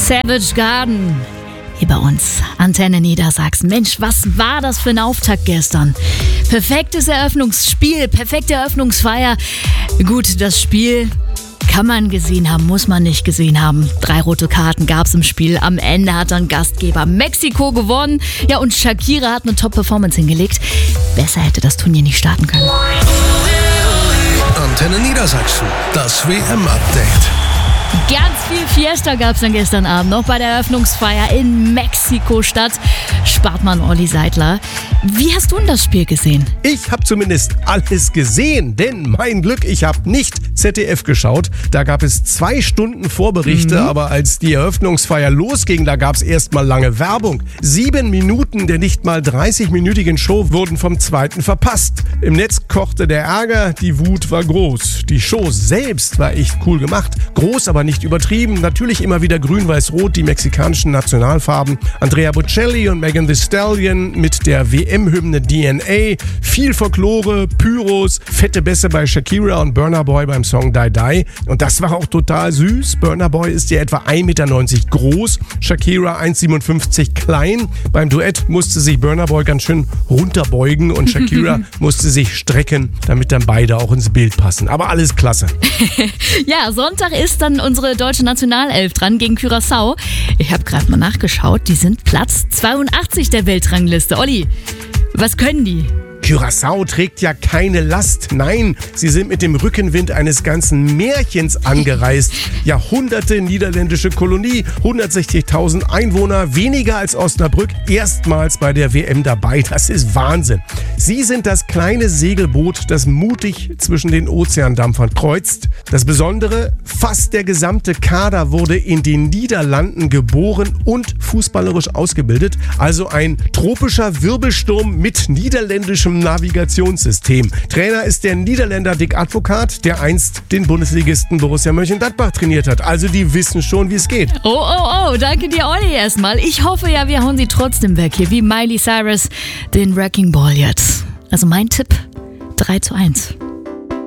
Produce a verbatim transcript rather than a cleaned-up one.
Savage Garden. Hier bei uns, Antenne Niedersachsen. Mensch, was war das für ein Auftakt gestern? Perfektes Eröffnungsspiel, perfekte Eröffnungsfeier. Gut, das Spiel kann man gesehen haben, muss man nicht gesehen haben. Drei rote Karten gab es im Spiel. Am Ende hat dann Gastgeber Mexiko gewonnen. Ja, und Shakira hat eine Top-Performance hingelegt. Besser hätte das Turnier nicht starten können. Antenne Niedersachsen, das W M-Update. Ganz viel Fiesta gab es dann gestern Abend noch bei der Eröffnungsfeier in Mexiko-Stadt. Spartmann Olli Seidler. Wie hast du denn das Spiel gesehen? Ich habe zumindest alles gesehen, denn mein Glück, ich habe nicht Z D F geschaut. Da gab es zwei Stunden Vorberichte, mhm. aber als die Eröffnungsfeier losging, da gab es erstmal lange Werbung. Sieben Minuten der nicht mal dreißig-minütigen Show wurden vom zweiten verpasst. Im Netz kochte der Ärger, die Wut war groß. Die Show selbst war echt cool gemacht, groß, aber nicht übertrieben. Natürlich immer wieder grün-weiß-rot, die mexikanischen Nationalfarben. Andrea Bocelli und Megan Thee Stallion mit der W M-Hymne D N A. Viel Folklore, Pyros, fette Bässe bei Shakira und Burna Boy beim Song Die Die. Und das war auch total süß. Burna Boy ist ja etwa ein Meter neunzig groß, Shakira eins Komma siebenundfünfzig klein. Beim Duett musste sich Burna Boy ganz schön runterbeugen und Shakira musste sich strecken, damit dann beide auch ins Bild passen. Aber alles klasse. Ja, Sonntag ist dann unsere deutsche Nationalelf dran gegen Curaçao. Ich habe gerade mal nachgeschaut, die sind Platz zweiundachtzig der Weltrangliste. Olli, was können die? Curaçao trägt ja keine Last. Nein, sie sind mit dem Rückenwind eines ganzen Märchens angereist. Jahrhunderte niederländische Kolonie, hundertsechzigtausend Einwohner, weniger als Osnabrück, erstmals bei der W M dabei. Das ist Wahnsinn. Sie sind das kleine Segelboot, das mutig zwischen den Ozeandampfern kreuzt. Das Besondere, fast der gesamte Kader wurde in den Niederlanden geboren und fußballerisch ausgebildet. Also ein tropischer Wirbelsturm mit niederländischem Navigationssystem. Trainer ist der Niederländer Dick Advocaat, der einst den Bundesligisten Borussia Mönchengladbach trainiert hat. Also die wissen schon, wie es geht. Oh, oh, oh, danke dir, Olli, erstmal. Ich hoffe ja, wir hauen sie trotzdem weg hier, wie Miley Cyrus den Wrecking Ball jetzt. Also mein Tipp, drei zu eins.